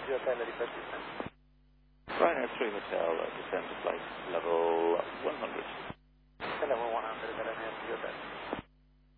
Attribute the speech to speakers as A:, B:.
A: Hotel, request descent.
B: Ryanair 3 Hotel, descend to flight level 100.